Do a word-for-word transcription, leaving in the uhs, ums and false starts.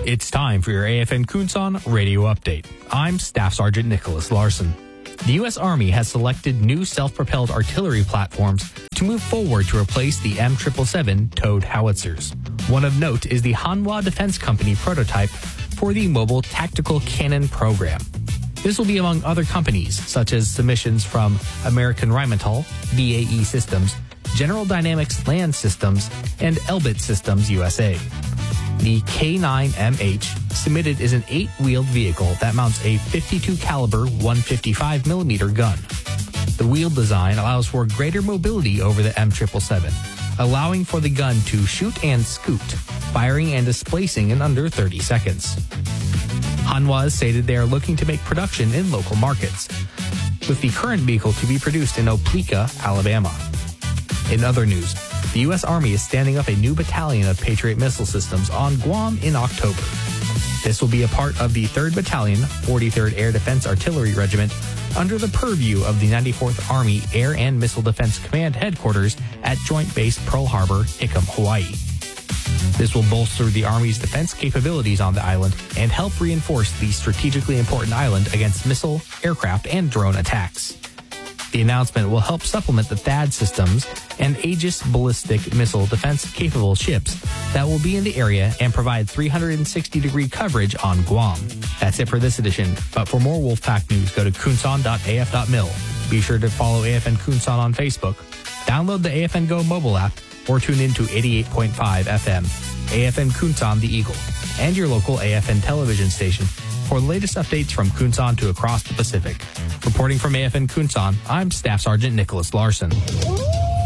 It's time for your A F N Kunsan radio update. I'm Staff Sergeant Nicholas Larson. The U S Army has selected new self-propelled artillery platforms to move forward to replace the M seven seven seven towed howitzers. One of note is the Hanwha Defense Company prototype for the Mobile Tactical Cannon program. This will be among other companies, such as submissions from American Rheinmetall, B A E Systems, General Dynamics Land Systems, and Elbit Systems U S A. The K nine M H submitted is an eight-wheeled vehicle that mounts a fifty-two caliber one fifty-five millimeter gun. The wheel design allows for greater mobility over the M seven seven seven, allowing for the gun to shoot and scoot, firing and displacing in under thirty seconds. Hanwha has stated they are looking to make production in local markets, with the current vehicle to be produced in Opelika, Alabama. In other news, the U S Army is standing up a new battalion of Patriot missile systems on Guam in October. This will be a part of the third Battalion, forty-third Air Defense Artillery Regiment, under the purview of the ninety-fourth Army Air and Missile Defense Command Headquarters at Joint Base Pearl Harbor, Hickam, Hawaii. This will bolster the Army's defense capabilities on the island and help reinforce the strategically important island against missile, aircraft, and drone attacks. The announcement will help supplement the THAAD systems and Aegis ballistic missile defense-capable ships that will be in the area and provide three hundred sixty degree coverage on Guam. That's it for this edition, but for more Wolfpack news, go to kunsan dot a f dot mil. Be sure to follow A F N Kunsan on Facebook, download the A F N Go mobile app, or tune in to eighty-eight point five F M, A F N Kunsan the Eagle, and your local A F N television station for the latest updates from Kunsan to across the Pacific. Reporting from A F N Kunsan, I'm Staff Sergeant Nicholas Larson.